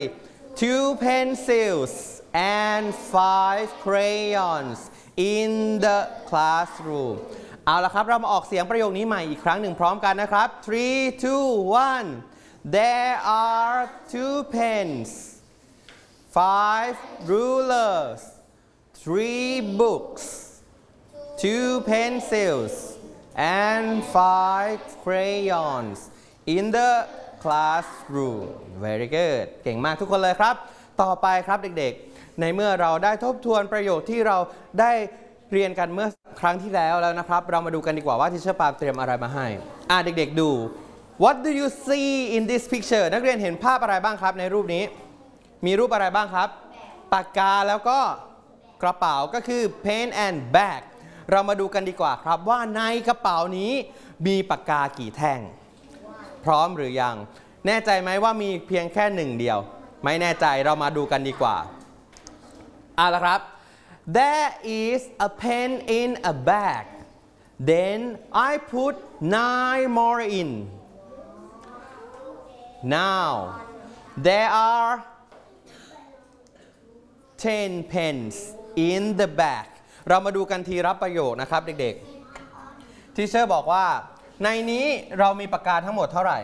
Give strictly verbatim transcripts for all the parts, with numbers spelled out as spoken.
two pencils and five crayons in the classroom เอาละครับเรามาออกเสียงประโยคนี้ใหม่อีกครั้งหนึ่งพร้อมกันนะครับ three two one There are two pens five rulers three books two pencils and five crayons in the classroom very good เก่งมากทุกคนเลยครับต่อไปครับเด็กๆในเมื่อเราได้ทบทวนประโยคที่เราได้เรียนกันเมื่อครั้งที่แล้วแล้วนะครับเรามาดูกันดีกว่าว่าทิเชอร์ปาล์มเตรียมอะไรมาให้อ่ะเด็กๆดู What do you see in this picture นักเรียนเห็นภาพอะไรบ้างครับในรูปนี้มีรูปอะไรบ้างครับปากกาแล้วก็กระเป๋าก็คือ pen and bag เรามาดูกันดีกว่าครับว่าในกระเป๋านี้มีปากกากี่แท่งพร้อมหรือยังแน่ใจไหมว่ามีเพียงแค่หนึ่งเดียวไม่แน่ใจเรามาดูกันดีกว่าเอาละครับ There is a pen in a bag then I put nine more in now there are ten pens in the bag เรามาดูกันทีรับประโยคนะครับเด็กๆทีเชอร์บอกว่าในนี้เรามีปากกาทั้งหมดเท่าไหร่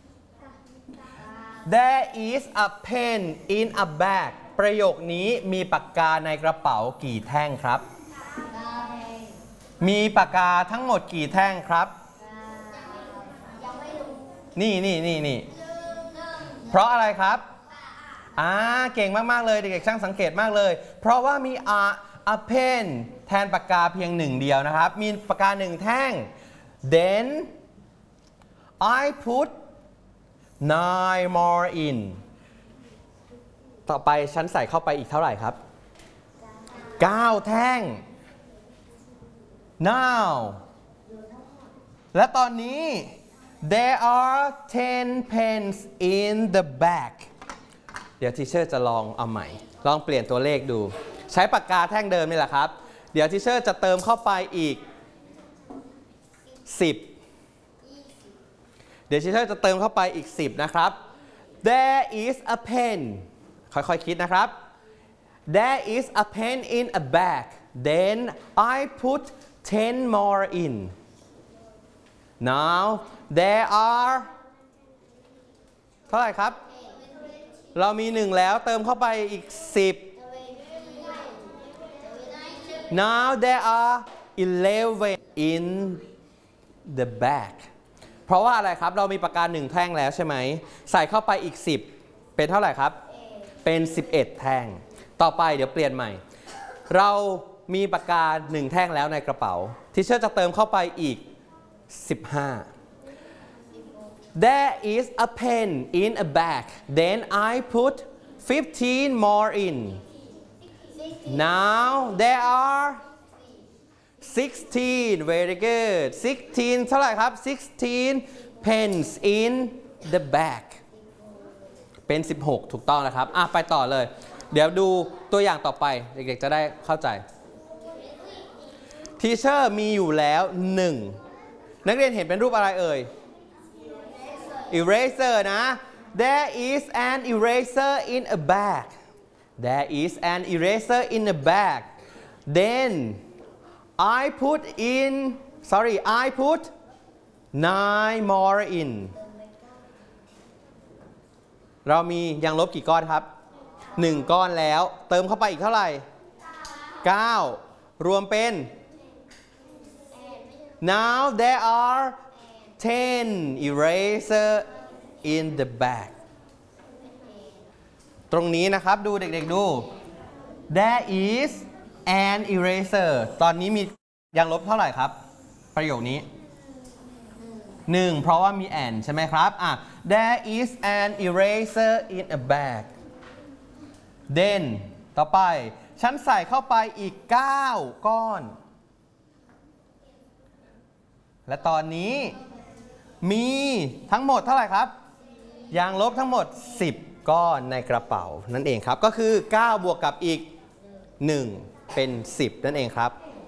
There is a pen in a bag ประโยคนี้มีปากกาในกระเป๋ากี่แท่งครับมีปากกาทั้งหมดกี่แท่งครับนี่นี่นี่นี่เพราะอะไรครับอ่าเก่งมากๆเลยเด็กๆช่างสังเกตมากเลยเพราะว่ามี a a pen แทนปากกาเพียงหนึ่งเดียวนะครับมีปากกาหนึ่งแท่ง then I put nine more in ต่อไปฉันใส่เข้าไปอีกเท่าไหร่ครับเก้าแท่ง now และตอนนี้ there are ten pens in the bag เดี๋ยวทีเชอร์จะลองเอาใหม่ลองเปลี่ยนตัวเลขดูใช้ปากกาแท่งเดิมนี่แหละครับเดี๋ยวทีเชอร์จะเติมเข้าไปอีกสิบเดี๋ยวทีเชอร์จะเติมเข้าไปอีกสิบนะครับ There is a pen ค่อยๆคิดนะครับ There is a pen in a bag then I put ten more in now there are เท่าไหร่ครับเรามีหนึ่งแล้วเติมเข้าไปอีกสิบ now there are eleven in the bag เพราะว่าอะไรครับเรามีปากกาหนึ่งแท่งแล้วใช่ไหมใส่เข้าไปอีกสิบเป็นเท่าไหร่ครับเป็นสิบเอ็ดแท่งต่อไปเดี๋ยวเปลี่ยนใหม่เรามีปากกาหนึ่งแท่งแล้วในกระเป๋าทีเชอร์จะเติมเข้าไปอีกสิบห้า There is a pen in a bag then I put fifteen more in now there are sixteen very good sixteen เท่าไหร่ครับsixteen pens in the bag เป็นสิบหกถูกต้องนะครับอ่ะไปต่อเลยเดี๋ยวดูตัวอย่างต่อไปเด็กๆจะได้เข้าใจทีเชอร์มีอยู่แล้วหนึ่งนักเรียนเห็นเป็นรูปอะไรเอ่ย eraser นะ there is an eraser in a bag there is an eraser in a bag then I put in sorry I put nine more in เรามียางลบกี่ก้อนครับหนึ่งก้อนแล้วเติมเข้าไปอีกเท่าไหร่เก้ารวมเป็น now there are ten eraser in the bag ตรงนี้นะครับดูเด็กๆดู there is an eraser ตอนนี้มียางลบเท่าไหร่ครับประโยคนี้หนึ่งเพราะว่ามี and ใช่ไหมครับอ่ะ there is an eraser in a bag then ต่อไปฉันใส่เข้าไปอีกเก้าก้อนและตอนนี้มีทั้งหมดเท่าไหร่ครับยางลบทั้งหมดสิบก้อนในกระเป๋านั่นเองครับก็คือเก้าบวกกับอีกหนึ่งเป็นสิบนั่นเองครับ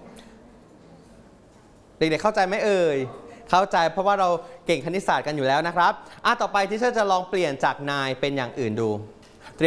เด็กๆเข้าใจไหมเอ่ยเข้าใจเพราะว่าเราเก่งคณิตศาสตร์กันอยู่แล้วนะครับอ่ะต่อไปที่เชอร์จะลองเปลี่ยนจากนายเป็นอย่างอื่นดู